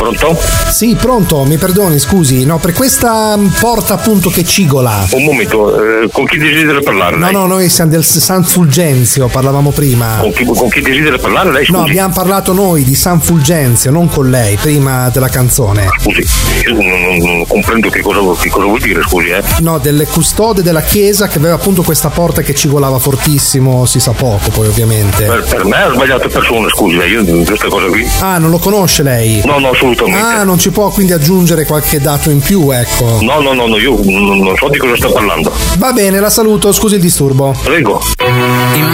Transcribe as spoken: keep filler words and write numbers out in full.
Pronto? Sì, pronto, mi perdoni, scusi, no, per questa porta appunto che cigola. Un momento, eh, con chi desidera parlare? No, lei? no, noi siamo del San Fulgenzio, parlavamo prima. Con chi, con chi desidera parlare lei, scusi? No, abbiamo parlato noi di San Fulgenzio, non con lei, prima della canzone. Scusi, io non, non, non comprendo che cosa, che cosa vuol dire, scusi, eh? No, delle custode della chiesa che aveva appunto questa porta che cigolava fortissimo, si sa poco poi ovviamente. Per, per me ha sbagliato persona, scusi, io questa cosa qui. Ah, non lo conosce lei? No, no, assolutamente. Ah, non ci può quindi aggiungere qualche dato in più, ecco. No, no, no, no, io non, non so di cosa sta parlando. Va bene, la saluto, scusi il disturbo. Prego.